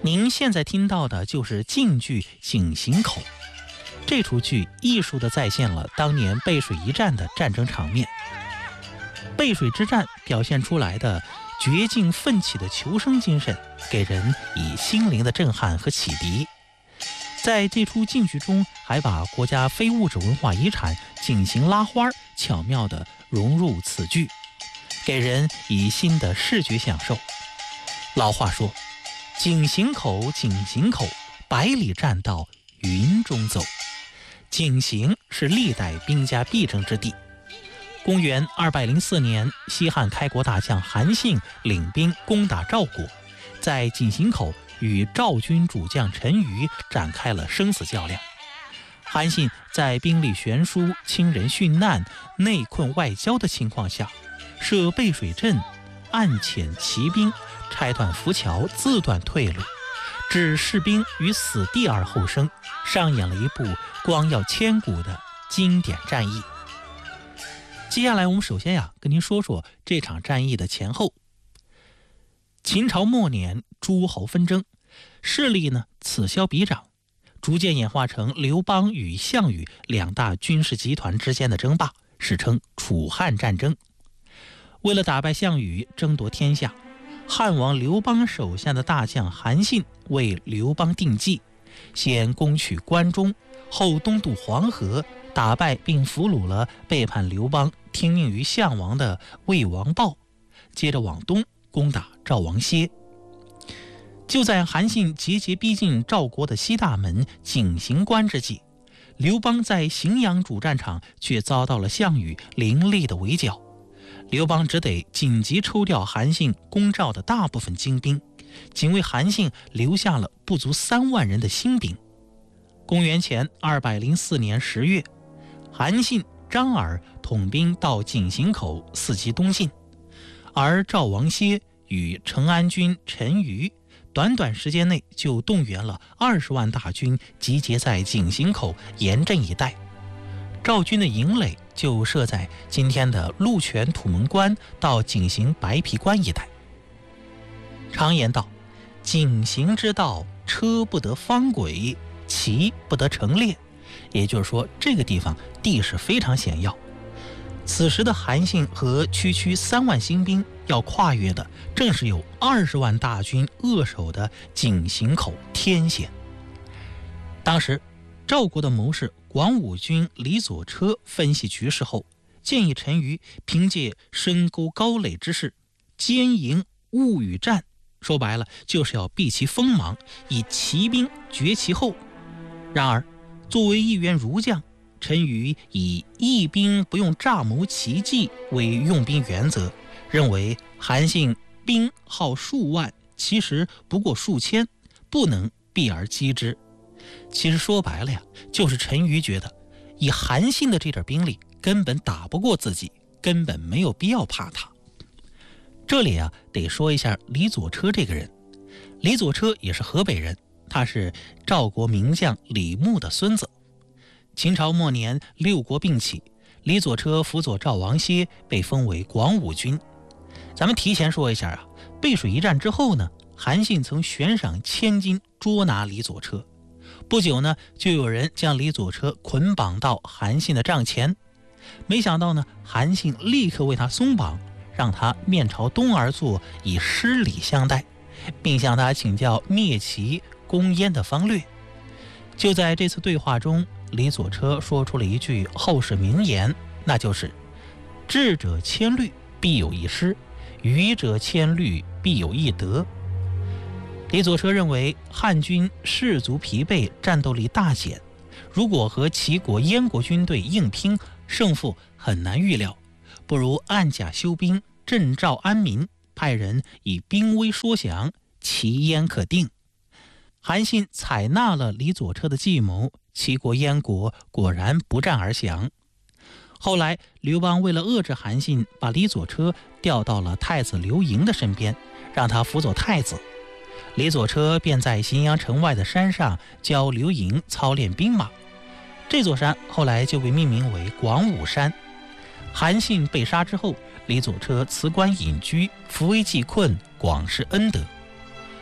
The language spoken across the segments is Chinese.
您现在听到的就是晋剧井陉口。这出剧艺术地再现了当年背水一战的战争场面。背水之战表现出来的绝境奋起的求生精神，给人以心灵的震撼和启迪。在这出晋剧中，还把国家非物质文化遗产井陉拉花巧妙地融入此剧，给人以新的视觉享受。老话说，井陉口，井陉口，百里栈道云中走。井陉是历代兵家必争之地。公元204年，西汉开国大将韩信领兵攻打赵国，在井陉口与赵军主将陈馀展开了生死较量。韩信在兵力悬殊、亲人殉难、内困外交的情况下，设背水阵，暗遣骑兵，拆断浮桥，自断退路，置士兵于死地而后生，上演了一部光耀千古的经典战役。接下来我们首先跟您说说这场战役的前后。秦朝末年，诸侯纷争，势力此消彼长，逐渐演化成刘邦与项羽两大军事集团之间的争霸，史称楚汉战争。为了打败项羽，争夺天下，汉王刘邦手下的大将韩信为刘邦定计，先攻取关中，后东渡黄河，打败并俘虏了背叛刘邦、听命于项王的魏王豹，接着往东攻打赵王歇。就在韩信节节逼近赵国的西大门井陉关之际，刘邦在荥阳主战场却遭到了项羽凌厉的围剿。刘邦只得紧急抽调韩信攻赵的大部分精兵，仅为韩信留下了不足3万人的新兵。公元前204年10月，韩信、张耳统兵到井陉口伺机东进，而赵王歇与成安军陈馀短短时间内就动员了20万大军，集结在井陉口严阵以待。赵军的营垒就设在今天的鹿泉土门关到井陉白皮关一带。常言道，井陉之道，车不得方轨，骑不得成列。也就是说，这个地方地势非常险要。此时的韩信和区3万新兵要跨越的，正是有20万大军扼守的井陉口天险。当时赵国的谋士广武军李左车分析局势后，建议陈馀凭借深沟高垒之势，坚营勿与战，说白了就是要避其锋芒，以骑兵绝其后。然而作为一员儒将，陈馀以义兵不用诈谋奇计为用兵原则，认为韩信兵号数万，其实不过数千，不能避而击之。其实说白了就是陈馀觉得以韩信的这点兵力根本打不过自己，根本没有必要怕他。这里得说一下李左车这个人。李左车也是河北人，他是赵国名将李牧的孙子。秦朝末年6国并起，李左车辅佐赵王歇，被封为广武军。咱们提前说一下背水一战之后韩信曾悬赏1000金捉拿李左车。不久就有人将李左车捆绑到韩信的帐前，没想到韩信立刻为他松绑，让他面朝东而坐，以施礼相待，并向他请教灭齐攻燕的方略。就在这次对话中，李左车说出了一句后世名言，那就是智者千虑，必有一失；愚者千虑，必有一得。李左车认为汉军士卒疲惫，战斗力大减，如果和齐国、燕国军队硬拼，胜负很难预料，不如按甲休兵，镇赵安民，派人以兵威缩降，齐燕可定。韩信采纳了李左车的计谋，齐国、燕国果然不战而降。后来刘邦为了遏制韩信，把李左车调到了太子刘盈的身边，让他辅佐太子。李左车便在荥阳城外的山上教刘盈操练兵马，这座山后来就被命名为广武山。韩信被杀之后，李左车辞官隐居，扶危济困，广施恩德。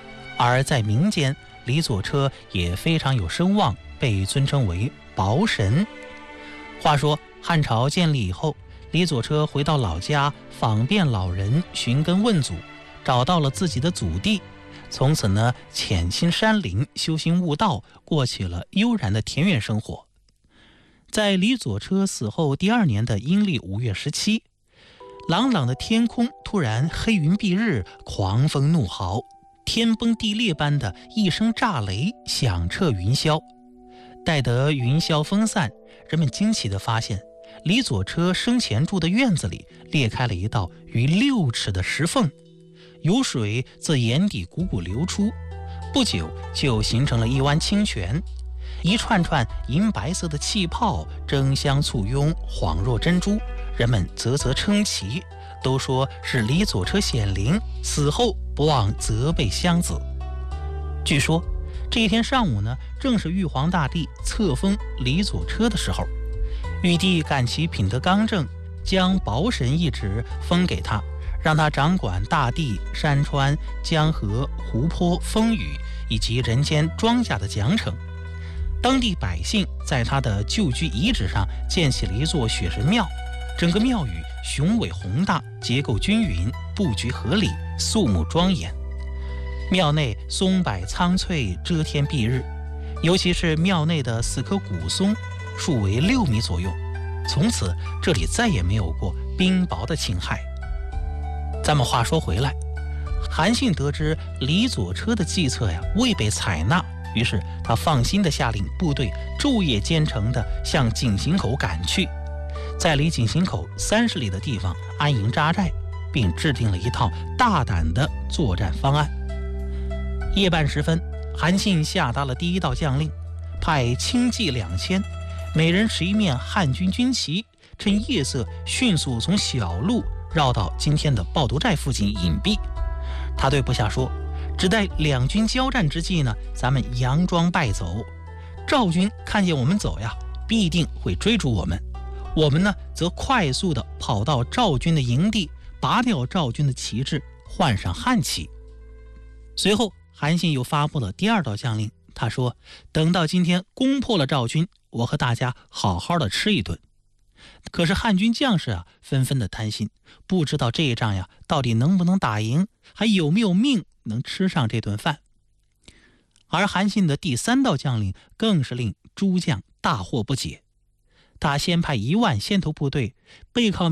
而在民间，李左车也非常有声望，被尊称为保神。话说汉朝建立以后，李左车回到老家，访遍老人，寻根问祖，找到了自己的祖地。从此呢，潜心山林，修行悟道，过起了悠然的田园生活。在李左车死后第2年的阴历5月17，朗朗的天空突然黑云蔽日，狂风怒号，天崩地裂般的一声炸雷响彻云霄。待得云霄分散，人们惊奇地发现，李左车生前住的院子里裂开了一道逾6尺的石缝，有水自眼底汩汩流出，不久就形成了一湾清泉，一串串银白色的气泡争相簇拥，恍若珍珠，人们啧啧称奇，都说是李左车显灵，死后不忘责备襄子。据说这一天上午呢，正是玉皇大帝册封李左车的时候，玉帝感其品德刚正，将保神一职封给他，让他掌管大地、山川、江河、湖泊、风雨以及人间庄稼的奖惩。当地百姓在他的旧居遗址上建起了一座雪神庙，整个庙宇雄伟宏大，结构均匀，布局合理，肃穆庄严。庙内松柏苍翠，遮天蔽日，尤其是庙内的4棵古松，树为6米左右。从此这里再也没有过冰雹的侵害。咱们话说回来，韩信得知李左车的计策未被采纳，于是他放心地下令部队昼夜兼程地向井陉口赶去，在离井陉口30里的地方安营扎寨，并制定了一套大胆的作战方案。夜半时分，韩信下达了第1道将令，派轻骑2000，每人持一面汉军军旗，趁夜色迅速从小路绕到今天的抱头寨附近隐蔽。他对部下说，只待两军交战之际呢，咱们佯装败走，赵军看见我们走必定会追逐我们，我们呢则快速地跑到赵军的营地，拔掉赵军的旗帜，换上汉旗。随后韩信又发布了第2道将令，他说，等到今天攻破了赵军，我和大家好好的吃一顿。可是汉军将士纷纷的担心，不知道这一仗到底能不能打赢，还有没有命能吃上这顿饭。而韩信的第3道将令更是令诸将大惑不解，他先派1万先头部队背靠